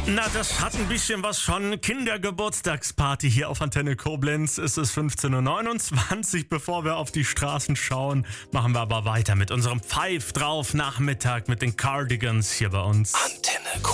Na, das hat ein bisschen was von Kindergeburtstagsparty hier auf Antenne Koblenz. Es ist 15:29 Uhr. Bevor wir auf die Straßen schauen, machen wir aber weiter mit unserem Pfeif drauf Nachmittag mit den Cardigans hier bei uns. Antenne